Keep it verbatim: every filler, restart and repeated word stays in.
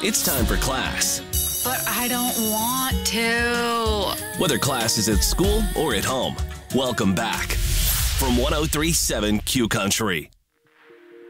It's time for class. But I don't want to. Whether class is at school or at home, welcome back from one oh three point seven Q Country.